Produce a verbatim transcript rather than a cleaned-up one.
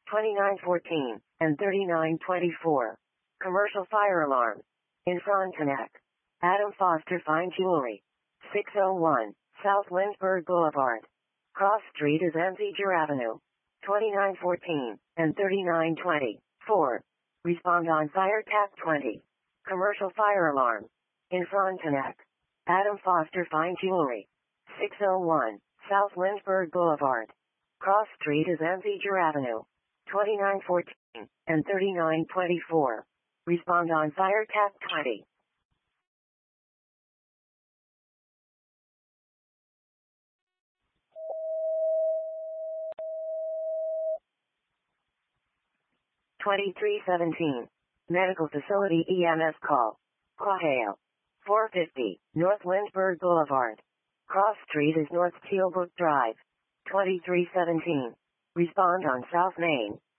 twenty-nine fourteen, and thirty-nine twenty-four. Commercial fire alarm. In Frontenac. Adam Foster Fine Jewelry. six oh one, South Lynchburg Boulevard. Cross Street is Anziger Avenue. twenty-nine fourteen, and thirty-nine twenty-four. Respond on fire tap twenty. Commercial fire alarm. In Frontenac. Adam Foster Fine Jewelry. six oh one, South Lynchburg Boulevard. Cross Street is Anziger Avenue. twenty-nine fourteen, and thirty-nine twenty-four. Respond on fire tap twenty. twenty-three seventeen. Medical Facility E M S call. Quahale. four fifty, North Lynchburg Boulevard. Cross Street is North Tealbrook Drive. twenty-three seventeen. Respond on South Main.